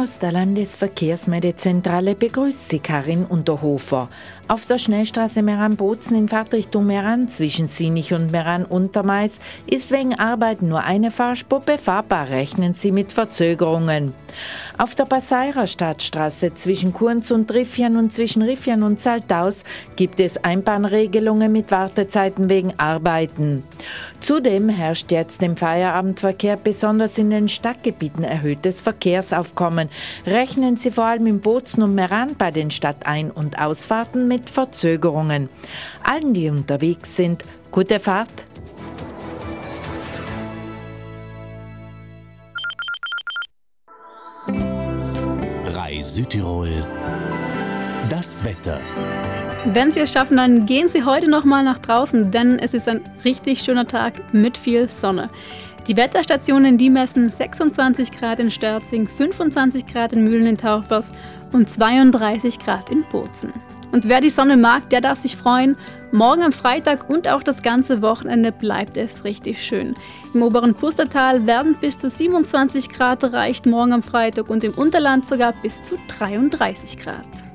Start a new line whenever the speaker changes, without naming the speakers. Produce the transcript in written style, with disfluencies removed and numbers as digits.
Aus der Landesverkehrsmeldezentrale begrüßt Sie Karin Unterhofer. Auf der Schnellstraße Meran-Bozen in Fahrtrichtung Meran zwischen Sinich und Meran-Untermais ist wegen Arbeit nur eine Fahrspur befahrbar, rechnen Sie mit Verzögerungen. Auf der Passeirer Stadtstraße zwischen Kurns und Riffian und zwischen Riffian und Saltaus gibt es Einbahnregelungen mit Wartezeiten wegen Arbeiten. Zudem herrscht jetzt im Feierabendverkehr besonders in den Stadtgebieten erhöhtes Verkehrsaufkommen. Rechnen Sie vor allem in Bozen und Meran bei den Stadtein- und Ausfahrten mit Verzögerungen. Allen, die unterwegs sind, gute Fahrt!
Südtirol, das Wetter.
Wenn Sie es schaffen, dann gehen Sie heute noch mal nach draußen, denn es ist ein richtig schöner Tag mit viel Sonne. Die Wetterstationen, die messen 26 Grad in Sterzing, 25 Grad in Mühlen in Taufers und 32 Grad in Bozen. Und wer die Sonne mag, der darf sich freuen. Morgen am Freitag und auch das ganze Wochenende bleibt es richtig schön. Im oberen Pustertal werden bis zu 27 Grad erreicht morgen am Freitag und im Unterland sogar bis zu 33 Grad.